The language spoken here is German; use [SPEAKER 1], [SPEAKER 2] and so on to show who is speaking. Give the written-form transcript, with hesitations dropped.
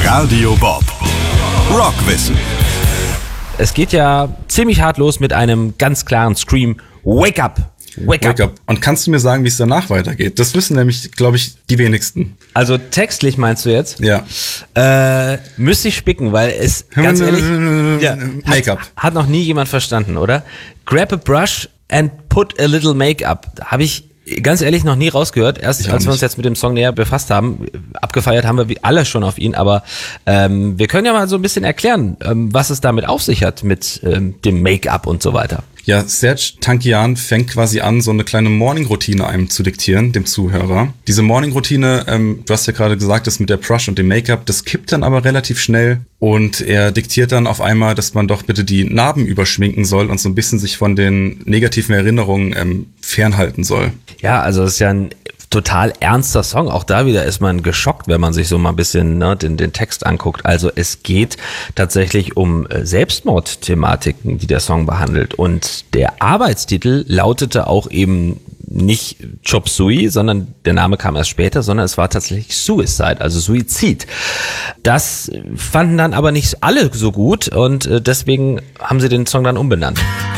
[SPEAKER 1] Radio Bob. Rockwissen.
[SPEAKER 2] Es geht ja ziemlich hart los mit einem ganz klaren Scream. Wake up! Wake up!
[SPEAKER 3] Und kannst du mir sagen, wie es danach weitergeht? Das wissen nämlich, glaube ich, die wenigsten.
[SPEAKER 2] Also textlich meinst du jetzt?
[SPEAKER 3] Ja.
[SPEAKER 2] Müsste ich spicken, weil es, ganz ehrlich,
[SPEAKER 3] Make-up.
[SPEAKER 2] Hat noch nie jemand verstanden, oder? Grab a brush and put a little make-up. Habe ich ganz ehrlich noch nie rausgehört. Erst als wir uns jetzt mit dem Song näher befasst haben, abgefeiert haben wir alle schon auf ihn, aber wir können ja mal so ein bisschen erklären, was es damit auf sich hat mit dem Make-up und so weiter.
[SPEAKER 3] Ja, Serj Tankian fängt quasi an, so eine kleine Morning-Routine einem zu diktieren, dem Zuhörer. Diese Morning-Routine, du hast ja gerade gesagt, das mit der Brush und dem Make-up, das kippt dann aber relativ schnell und er diktiert dann auf einmal, dass man doch bitte die Narben überschminken soll und so ein bisschen sich von den negativen Erinnerungen fernhalten soll.
[SPEAKER 2] Ja, also es ist ja ein total ernster Song. Auch da wieder ist man geschockt, wenn man sich so mal ein bisschen den Text anguckt. Also es geht tatsächlich um Selbstmordthematiken, die der Song behandelt. Und der Arbeitstitel lautete auch eben nicht Chop Suey, sondern der Name kam erst später, sondern es war tatsächlich Suicide, also Suizid. Das fanden dann aber nicht alle so gut und deswegen haben sie den Song dann umbenannt.